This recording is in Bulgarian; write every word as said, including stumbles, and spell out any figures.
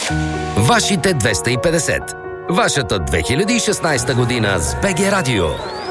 Вашите двеста и петдесет. Вашата две хиляди и шестнадесета година с БГ Радио.